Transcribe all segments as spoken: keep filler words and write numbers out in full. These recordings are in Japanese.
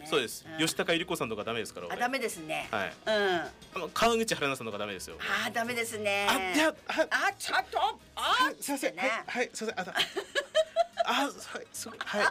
そうです、 うん、 吉高由里子さんとかダメですから。 あ、ダメですね。 はい。 うん。 あの川口春奈さんとかダメですよ。 あ、ダメですね。 あ、いや、あ、 あ、ちょっと、あ、 すいません、 ね、 はい、はい、すいません、あ、あ、はい、すごい、はい。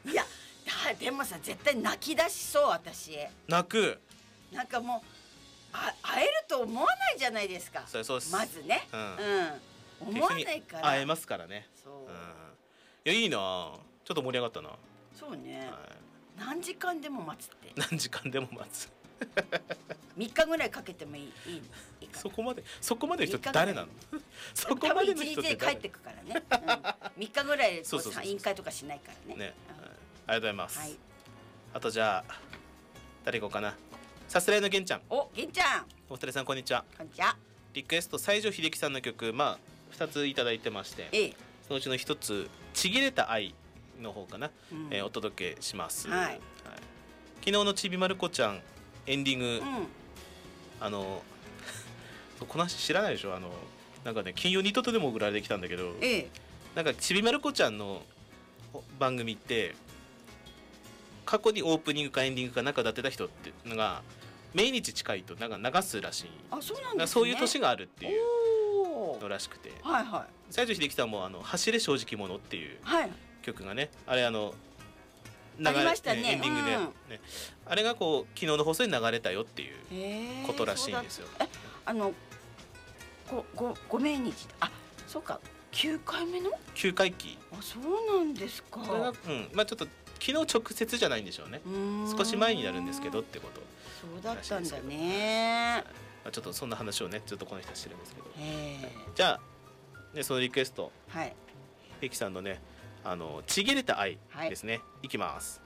いや、だ、でもさ、絶対泣き出しそう、私。 泣く。 なんかもう、あ、会えると思わないじゃないですか。 そうそうです。 まずね、 うん、 うん、思わないから。 会えますからね。 そう。うん、いや、いいな。ちょっと盛り上がったな。 そうね。 はい、 何時間でも待つって。 何時間でも待つ。 みっかぐらいかけてもいい、いい、いいか。 そこまで、そこまでの人って誰なの？そこまでの人って誰？ 多分一日で帰ってくからね。うん、みっかぐらいこうさ、委員会とかしないからね。 ね、うん、ありがとうございます。 はい。 あとじゃあ誰行こうかな。さすらいのげんちゃん。 お、げんちゃん。 お二人さんこんにちは。 こんにちは。 リクエスト西城秀樹さんの曲、まあふたついただいてまして、 ええ、 そのうちのひとつちぎれた愛の方かな、 うん、 えー、お届けします。 はい。はい、 昨日のちびまる子ちゃんエンディング、 うん、 あのこの話知らないでしょ。あのなんかね、金曜ニットとでも送られてきたんだけど、 ええ、 なんかちびまる子ちゃんの番組って過去にオープニングかエンディングかなんか歌ってた人っていうのが命日近いとなんか流すらしい。 あ、そうなんですね。 そういう年があるっていうのらしくて、 はいはい。 西城秀樹さんもあの走れ正直者っていう曲がね、はい、あれあの流れ、ありましたね、 エンディングで、 うん、 ね、あれがこう昨日の放送に流れたよっていうことらしいんですよ。 え、あのごごご命日、あ、そうか、きゅうかいめのきゅうかいき。 あ、そうなんですか。 それが、うん、まあちょっと昨日直接じゃないんでしょうね。少し前になるんですけどってこと。 そうだったんだね。 まあちょっとそんな話をね、ずっとこの人はしてるんですけど。 へ、 じゃあ、ね、そのリクエスト、 はい、 ペキさんのね、あのちぎれた愛ですね、はい、いきます。